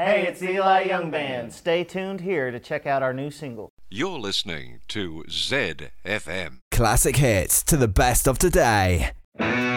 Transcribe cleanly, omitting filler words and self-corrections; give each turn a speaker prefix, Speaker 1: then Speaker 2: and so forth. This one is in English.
Speaker 1: Hey, it's the Eli Young Band. Stay tuned here to check out our new single.
Speaker 2: You're listening to ZFM.
Speaker 3: Classic hits to the best of today.